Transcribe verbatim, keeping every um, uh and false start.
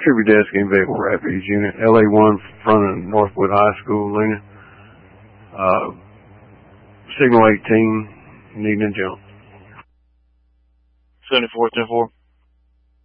Tribute Desk and Vehicle Refuge Unit, L A one, front of Northwood High School, Lena. Uh, signal eighteen, needing a jump. seventy-four ten four.